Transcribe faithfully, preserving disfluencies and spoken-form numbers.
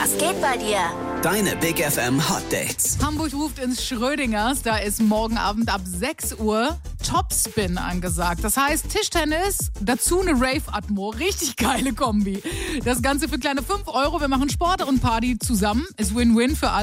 Was geht bei dir? Deine Big F M Hot Dates. Hamburg ruft ins Schrödingers. Da ist morgen Abend ab sechs Uhr Topspin angesagt. Das heißt Tischtennis, dazu eine Rave-Atmo. Richtig geile Kombi. Das Ganze für kleine fünf Euro. Wir machen Sport und Party zusammen. Ist Win-Win für alle.